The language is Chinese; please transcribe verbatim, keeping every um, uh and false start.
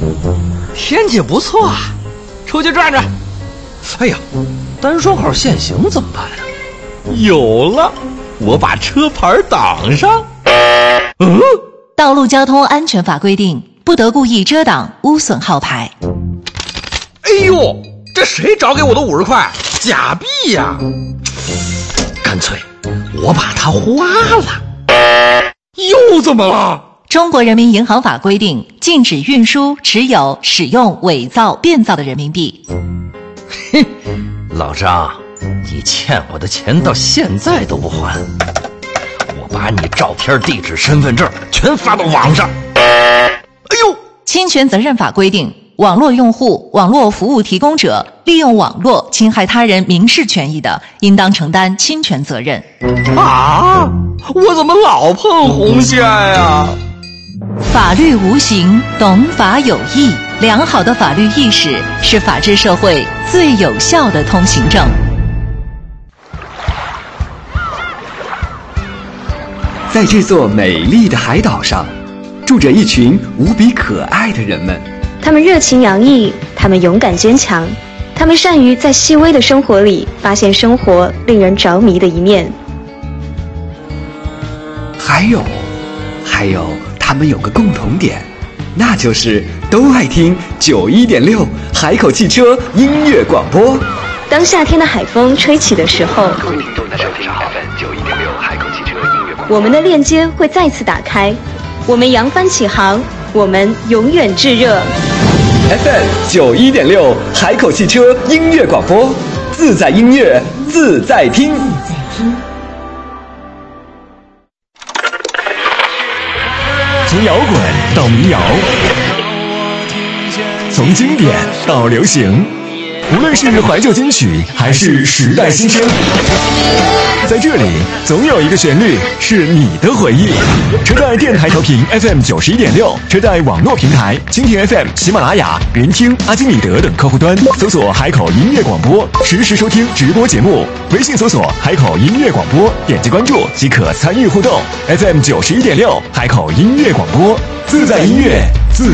天气不错啊，出去转转。哎呀，单双号限行怎么办呀？有了，我把车牌挡上。嗯， 道路交通安全法规定，不得故意遮挡、污损号牌。 哎呦，这谁找给我的五十块？假币呀！干脆我把它花了。又怎么了？ 中国人民银行法规定，禁止运输、持有、使用伪造、变造的人民币。 哼，老张，你欠我的钱到现在都不还，我把你照片、地址、身份证全发到网上。哎呦， 侵权责任法规定，网络用户、网络服务提供者利用网络侵害他人民事权益的，应当承担侵权责任。 啊，我怎么老碰红线呀？ 法律无形，懂法有益。良好的法律意识是法治社会最有效的通行证。 在这座美丽的海岛上，住着一群无比可爱的人们。 他们热情洋溢，他们勇敢坚强，他们善于在细微的生活里发现生活令人着迷的一面。 还有，还有，他们有个共同点，那就是都爱听九一点六海口汽车音乐广播。 当夏天的海风吹起的时候， 各位听众大家好， F M 九一点六海口汽车音乐广播， 我们的链接会再次打开，我们扬帆起航，我们永远炙热。 F M 九一点六海口汽车音乐广播，自在音乐，自在听。 从摇滚到民谣，从经典到流行，无论是怀旧金曲还是时代新声，在这里总有一个旋律是你的回忆。车载电台调频 F M 九十一点六，车载网络平台蜻蜓 F M、喜马拉雅、云听、阿基米德等客户端搜索海口音乐广播，实时收听直播节目。微信搜索海口音乐广播，点击关注即可参与互动。F M 九十一点六，海口音乐广播，自在音乐，自